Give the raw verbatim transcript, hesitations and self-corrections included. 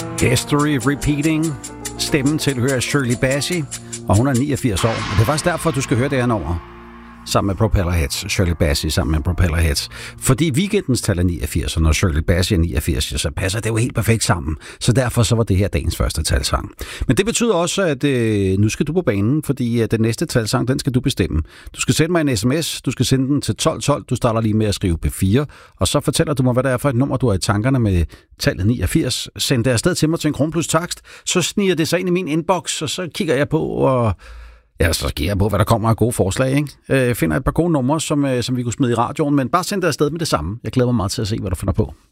History Repeating. Stemmen tilhører Shirley Bassey, og hun er niogfirs år. Og det er faktisk derfor, du skal høre det her nummer. Sammen med Propellerheads. Shirley Bassey sammen med Propellerheads. Fordi weekendens tal er niogfirs, og når Shirley Bassey er niogfirs, så passer det jo helt perfekt sammen. Så derfor så var det her dagens første talsang. Men det betyder også, at øh, nu skal du på banen, fordi øh, den næste talsang, den skal du bestemme. Du skal sende mig en sms, du skal sende den til tolv tolv, du starter lige med at skrive P fire, og så fortæller du mig, hvad det er for et nummer, du har i tankerne med tallet niogfirs. Send det afsted til mig til en krone plus takst, så sniger det sig ind i min inbox, og så kigger jeg på, og ja, så giver jeg på, hvad der kommer af gode forslag, ikke? Jeg finder et par gode numre, som, som vi kunne smide i radioen, men bare send det afsted med det samme. Jeg glæder mig meget til at se, hvad du finder på.